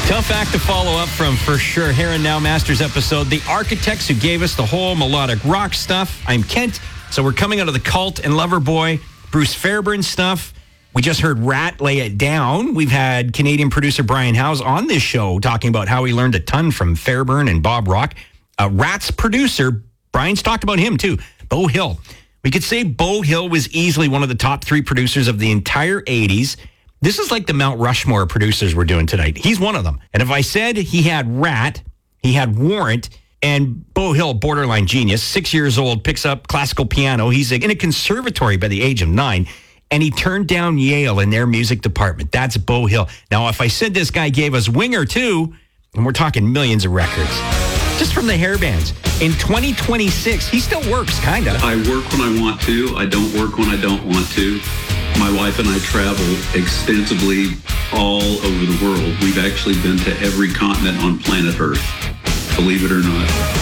Tough act to follow up from, for sure. Here and Now Masters episode. The Architects who gave us the whole melodic rock stuff. I'm Kent. So we're coming out of the Cult and Loverboy, Bruce Fairbairn stuff. We just heard Rat lay it down. We've had Canadian producer Brian Howes on this show talking about how he learned a ton from Fairbairn and Bob Rock. Rat's producer, Brian's talked about him too, Beau Hill. We could say Beau Hill was easily one of the top 3 producers of the entire 80s. This is like the Mount Rushmore producers we're doing tonight. He's one of them. And if I said he had Rat, he had Warrant, and Beau Hill, borderline genius, 6 years old, picks up classical piano. He's in a conservatory by the age of 9, and he turned down Yale in their music department. That's Beau Hill. Now, if I said this guy gave us Winger too, and we're talking millions of records, just from the hair bands. In 2026, he still works, kind of. I work when I want to. I don't work when I don't want to. My wife and I travel extensively all over the world. We've actually been to every continent on planet Earth, believe it or not.